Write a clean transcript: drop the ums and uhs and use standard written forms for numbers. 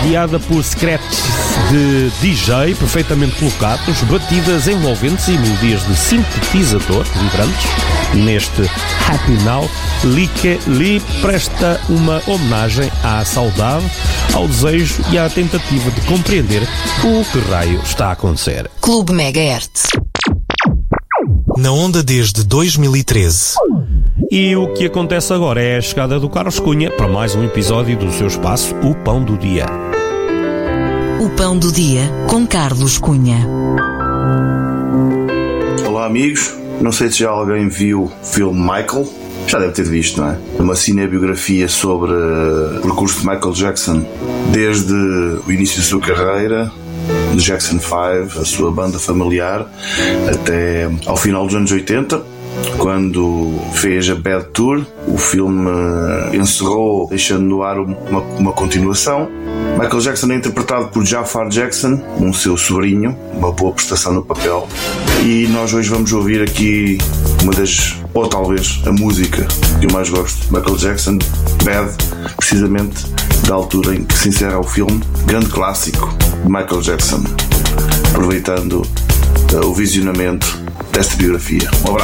guiada por scratches de DJ perfeitamente colocados, batidas envolventes e melodias de sintetizador vibrantes. Neste Happy Now, Lee presta uma homenagem à saudade, ao desejo e à tentativa de compreender o que raio está a acontecer. Clube Megahertz. Na onda desde 2013. E o que acontece agora é a chegada do Carlos Cunha para mais um episódio do seu espaço, O Pão do Dia. O Pão do Dia, com Carlos Cunha. Olá amigos, não sei se já alguém viu o filme Michael. Já deve ter visto, não é? Uma cinebiografia sobre o percurso de Michael Jackson desde o início da sua carreira, do Jackson 5, a sua banda familiar, até ao final dos anos 80, quando fez a Bad Tour. O filme encerrou, deixando no ar uma continuação. Michael Jackson é interpretado por Jafar Jackson, um seu sobrinho, uma boa prestação no papel. E nós hoje vamos ouvir aqui uma das, ou talvez a música que eu mais gosto, Michael Jackson, Bad, precisamente da altura em que se encerra o filme, grande clássico de Michael Jackson, aproveitando o visionamento desta biografia. Um abraço.